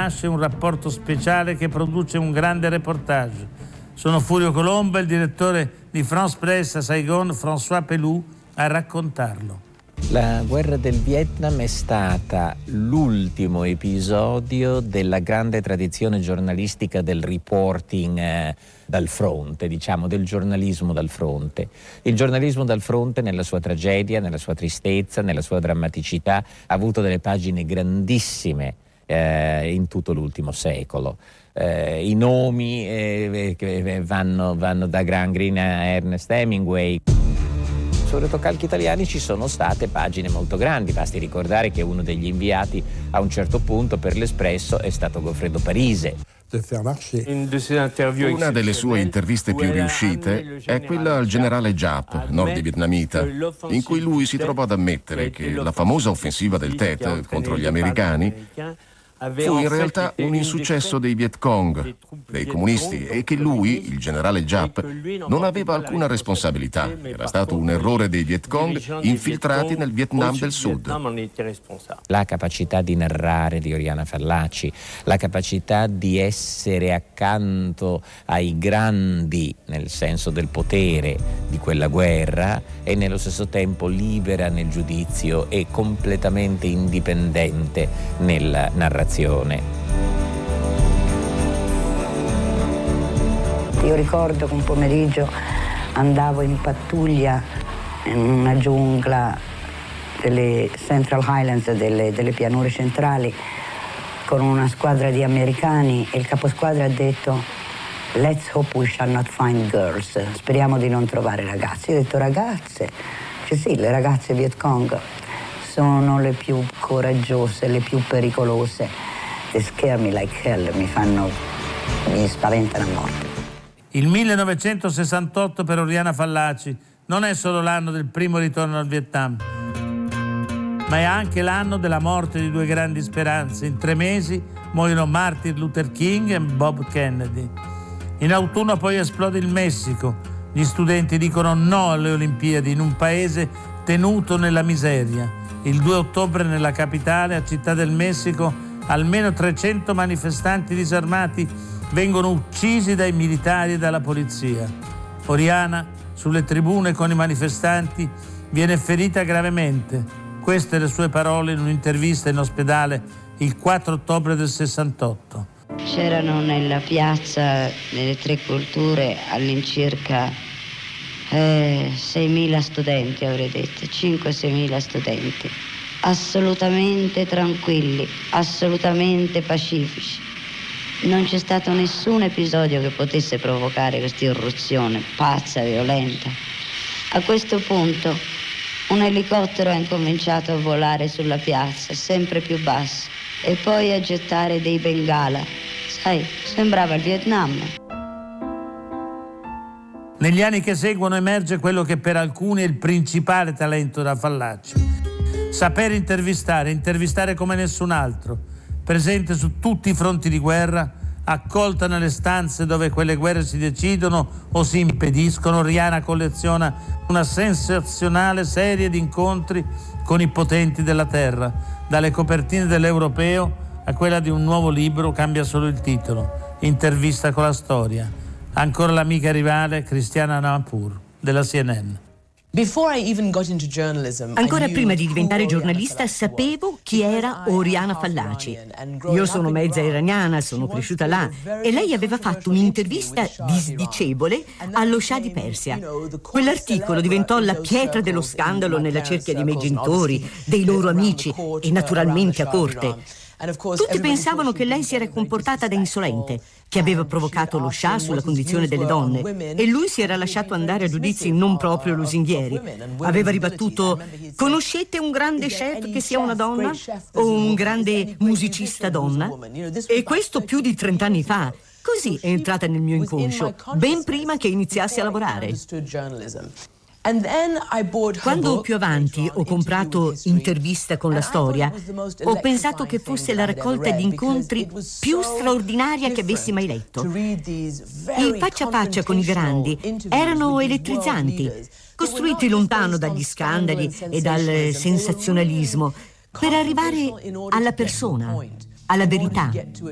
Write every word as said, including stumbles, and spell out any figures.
nasce un rapporto speciale che produce un grande reportage. Sono Furio Colombo e il direttore di France Presse a Saigon, François Pelou, a raccontarlo. La guerra del Vietnam è stata l'ultimo episodio della grande tradizione giornalistica del reporting eh, dal fronte, diciamo, del giornalismo dal fronte. Il giornalismo dal fronte, nella sua tragedia, nella sua tristezza, nella sua drammaticità, ha avuto delle pagine grandissime eh, in tutto l'ultimo secolo. Eh, I nomi eh, vanno, vanno da Gran-Green a Ernest Hemingway. Sui rotocalchi italiani ci sono state pagine molto grandi, basti ricordare che uno degli inviati a un certo punto per l'Espresso è stato Goffredo Parise. Una delle sue interviste più riuscite è quella al generale Giap, nord-vietnamita, in cui lui si trovò ad ammettere che la famosa offensiva del Tet contro gli americani fu in realtà un insuccesso dei Viet Cong, dei comunisti, e che lui, il generale Giap, non aveva alcuna responsabilità. Era stato un errore dei Viet Cong infiltrati nel Vietnam del Sud. La capacità di narrare di Oriana Fallaci, la capacità di essere accanto ai grandi, nel senso del potere di quella guerra, e nello stesso tempo libera nel giudizio e completamente indipendente nella narrazione. Io ricordo che un pomeriggio andavo in pattuglia in una giungla delle Central Highlands, delle, delle pianure centrali, con una squadra di americani, e il caposquadra ha detto "Let's hope we shall not find girls", speriamo di non trovare ragazze. Io ho detto "Ragazze?" Cioè sì, le ragazze Viet Cong sono le più coraggiose, le più pericolose. They scare me like hell, mi fanno, mi spaventano a morte. Il millenovecentosessantotto per Oriana Fallaci non è solo l'anno del primo ritorno al Vietnam, ma è anche l'anno della morte di due grandi speranze. In tre mesi muoiono Martin Luther King e Bob Kennedy. In autunno poi esplode il Messico. Gli studenti dicono no alle Olimpiadi in un paese tenuto nella miseria. Il due ottobre nella capitale, a Città del Messico, almeno trecento manifestanti disarmati vengono uccisi dai militari e dalla polizia. Oriana, sulle tribune con i manifestanti, viene ferita gravemente. Queste le sue parole in un'intervista in ospedale il quattro ottobre del sessantotto. C'erano nella piazza delle Tre Culture all'incirca Eh, seimila studenti, avrei detto, cinque seimila studenti, assolutamente tranquilli, assolutamente pacifici. Non c'è stato nessun episodio che potesse provocare questa irruzione pazza, violenta. A questo punto un elicottero ha incominciato a volare sulla piazza, sempre più basso, e poi a gettare dei bengala. Sai, sembrava il Vietnam. Negli anni che seguono emerge quello che per alcuni è il principale talento da Fallaci. Sapere intervistare, intervistare come nessun altro, presente su tutti i fronti di guerra, accolta nelle stanze dove quelle guerre si decidono o si impediscono. Oriana colleziona una sensazionale serie di incontri con i potenti della terra. Dalle copertine dell'Europeo a quella di un nuovo libro, cambia solo il titolo: Intervista con la storia. Ancora l'amica rivale Christiana Amanpour della C N N. Ancora prima di diventare giornalista sapevo chi era Oriana Fallaci. Io sono mezza iraniana, sono cresciuta là, e lei aveva fatto un'intervista disdicevole allo Shah di Persia. Quell'articolo diventò la pietra dello scandalo nella cerchia dei miei genitori, dei loro amici e naturalmente a corte. Tutti pensavano che lei si era comportata da insolente, che aveva provocato lo Shah sulla condizione delle donne, e lui si era lasciato andare a giudizi non proprio lusinghieri. Aveva ribattuto: conoscete un grande chef che sia una donna? O un grande musicista donna? E questo più di trent'anni fa. Così è entrata nel mio inconscio, ben prima che iniziassi a lavorare. Quando più avanti ho comprato Intervista con la storia, ho pensato che fosse la raccolta di incontri più straordinaria che avessi mai letto. I faccia a faccia con i grandi erano elettrizzanti, costruiti lontano dagli scandali e dal sensazionalismo, per arrivare alla persona, alla verità.